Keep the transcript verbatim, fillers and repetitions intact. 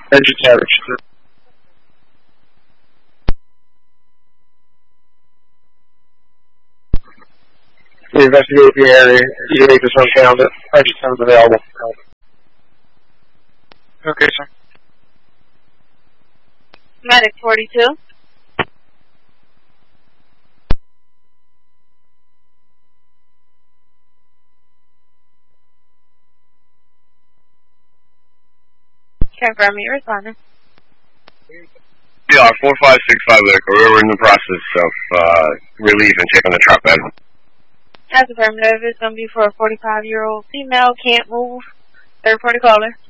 Engine damage. We investigate the area. You make this one found it. Engine sounds available. Okay, sir. Medic forty-two. Confirm your responder. D R four five six five Lyrica. We're in the process of uh, relief and checking the truck bed. As affirmative, it's going to be for a forty-five-year-old female, can't move. Third party caller.